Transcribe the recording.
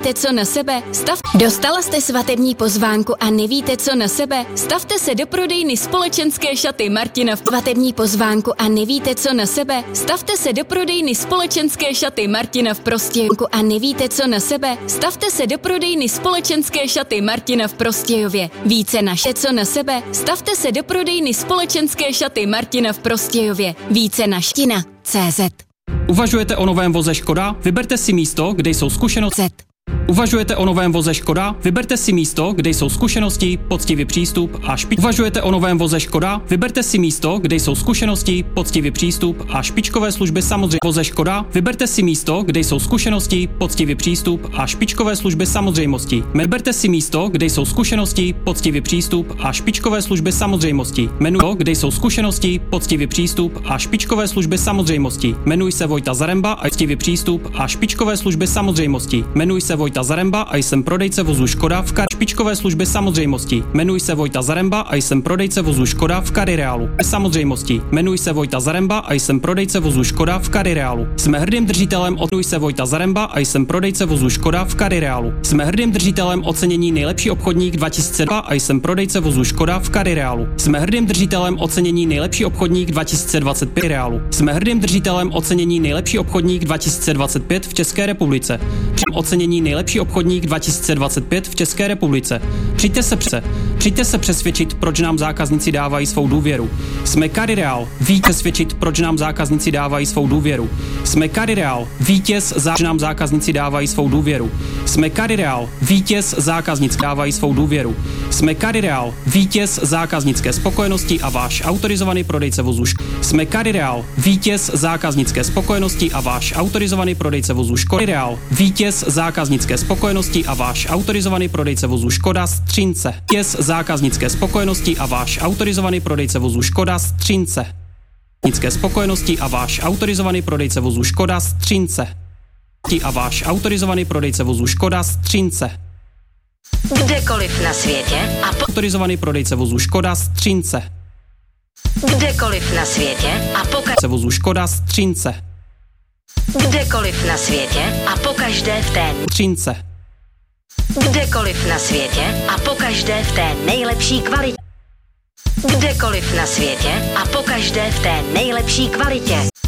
nevíte, co na sebe? Dostala jste svatební pozvánku a nevíte, co na sebe? Stavte se do prodejny společenské šaty Martina v svatební pozvánku a nevíte, co na sebe? Stavte se do prodejny společenské šaty Martina v Prostějově a nevíte, co na sebe? Stavte se do prodejny společenské šaty Martina v Prostějově. Více na co na sebe? Stavte se do prodejny společenské šaty Martina v Prostějově. Více na Ština.cz. Uvažujete o novém voze Škoda? Vyberte si místo, kde jsou zkušenosti. Uvažujete o novém voze Škoda? Vyberte si místo, kde jsou zkušenosti, poctivý přístup a Uvažujete o novém voze Škoda? Vyberte si místo, kde jsou zkušenosti, poctivý přístup a špičkové služby samozřejmě. Voze Škoda? Vyberte si místo, kde jsou zkušenosti, poctivý přístup a špičkové služby samozřejmosti. Vyberte si místo, kde jsou zkušenosti, poctivý přístup a špičkové služby samozřejmosti. Jmenuji, kde jsou zkušenosti, poctivý přístup a špičkové služby samozřejmosti. Jmenuji se Vojta Zaremba a poctivý přístup a špičkové služby samozřejmosti. Jmenuji se Vojta Zaremba a jsem prodejce vozu Škoda v špičkové služby samozřejmosti. Jmenuji se Vojta Zaremba a jsem prodejce vozu Škoda v Karireálu. Samozřejmosti. Jmenuji se Vojta Zaremba a jsem prodejce vozu Škoda v Karireálu. Jsme hrdým držitelem Jmenuji se Vojta Zaremba a jsem prodejce vozu Škoda v Karireálu. Jsme hrdým držitelem ocenění nejlepší obchodník 2002 a jsem prodejce vozu Škoda v Karireálu. Jsme hrdým držitelem ocenění nejlepší obchodník 2025 Reálu. Jsme hrdým držitelem ocenění nejlepší obchodník 2025 v České republice. Ocenění nejlepší obchodník 2025 v České republice. Přijďte se přesvědčit, proč nám zákazníci dávají svou důvěru. Jsme Karireál, přesvědčit, proč nám zákazníci dávají svou důvěru. Jsme Karireál, nám zákazníci dávají svou důvěru. Jsme Karireál, vítěz zákazníci dávají svou důvěru. Jsme Karireál, vítěz zákaznické spokojenosti a váš autorizovaný prodejce vozů. Jsme Karireál, vítěz zákaznické spokojenosti a váš autorizovaný prodejce vozů Karireál, vítěz zákaznické spokojenosti a váš autorizovaný prodejce vozů Škoda Střince. Vítěz zákaznické spokojenosti a váš autorizovaný prodejce vozů Škoda Střince. Zákaznické spokojenosti a váš autorizovaný prodejce vozů Škoda Střince. A váš autorizovaný prodejce vozů Škoda Střince. Kdekoliv na světě a autorizovaný prodejce vozů Škoda Střince. Kdekoliv na světě a pokaždé vozů Škoda Střince. Kdekoliv na světě a pokaždé v té Střince. Kdekoliv na světě a pokaždé v té nejlepší kvalitě. Kdekoliv na světě a pokaždé v té nejlepší kvalitě.